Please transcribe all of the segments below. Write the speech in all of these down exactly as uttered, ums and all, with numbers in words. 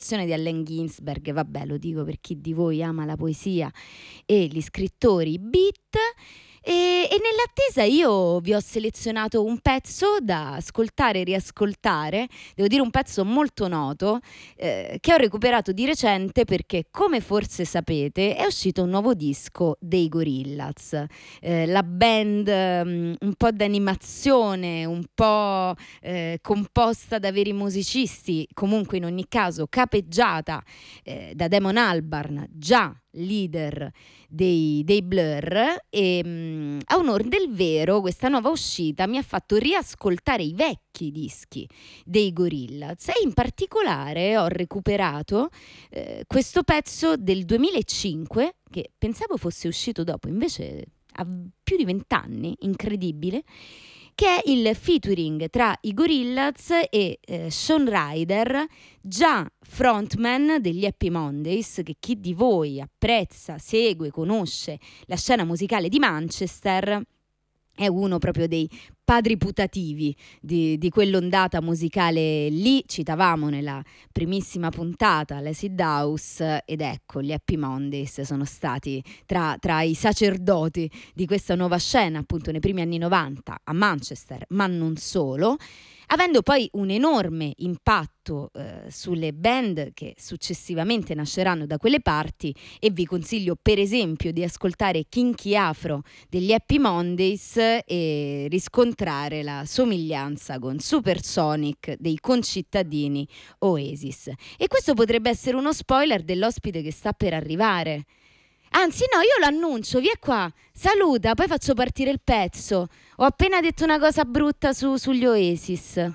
un'illustrazione di Allen Ginsberg, vabbè, lo dico per chi di voi ama la poesia e gli scrittori beat. E, e nell'attesa io vi ho selezionato un pezzo da ascoltare e riascoltare, devo dire un pezzo molto noto, eh, che ho recuperato di recente perché, come forse sapete, è uscito un nuovo disco dei Gorillaz, eh, la band um, un po' d'animazione, un po' eh, composta da veri musicisti, comunque in ogni caso capeggiata eh, da Damon Albarn, già leader dei, dei Blur, e mh, a onor del vero questa nuova uscita mi ha fatto riascoltare i vecchi dischi dei Gorillaz e in particolare ho recuperato eh, questo pezzo del duemilacinque che pensavo fosse uscito dopo, invece ha più di vent'anni, incredibile, che è il featuring tra i Gorillaz e eh, Shawn Ryder, già frontman degli Happy Mondays, che chi di voi apprezza, segue, conosce la scena musicale di Manchester è uno proprio dei padri putativi di, di quell'ondata musicale lì. Citavamo nella primissima puntata l'Acid House, ed ecco, gli Happy Mondays sono stati tra, tra i sacerdoti di questa nuova scena appunto nei primi anni novanta a Manchester, ma non solo, avendo poi un enorme impatto eh, sulle band che successivamente nasceranno da quelle parti. E vi consiglio per esempio di ascoltare Kinky Afro degli Happy Mondays e riscontrare la somiglianza con Supersonic dei concittadini Oasis. E questo potrebbe essere uno spoiler dell'ospite che sta per arrivare. Anzi no, io lo annuncio, vieni qua, saluta, poi faccio partire il pezzo. Ho appena detto una cosa brutta su, sugli Oasis.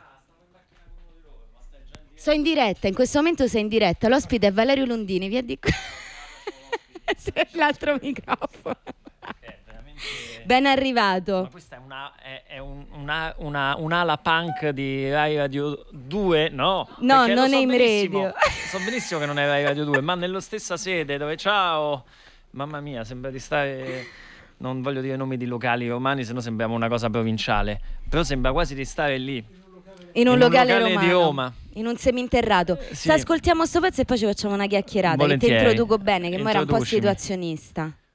Sto in diretta, in questo momento sei in diretta. L'ospite è Valerio Lundini, via di qua. L'altro microfono. Ben arrivato. Ma questa è, una, è, è un, una, una, un'ala punk di Rai Radio due? No, no, non so è in radio. So benissimo che non è Rai Radio due, ma nello stessa sede dove ciao. Mamma mia, sembra di stare, non voglio dire nomi di locali romani, sennò sembriamo una cosa provinciale, però sembra quasi di stare lì. In un, in locale, un locale romano, di Roma. In un seminterrato. Sì. Se ascoltiamo sto pezzo e poi ci facciamo una chiacchierata. Volentieri. Che ti introduco bene, che ora è un po' Introducimi. situazionista.